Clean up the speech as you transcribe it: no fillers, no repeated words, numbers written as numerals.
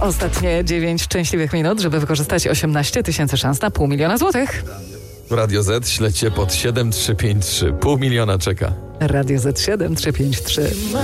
Ostatnie 9 szczęśliwych minut, żeby wykorzystać 18 000 szans na 500 000 złotych. Radio Z, śledźcie pod 7353. 500 000 czeka. Radio Z 7353.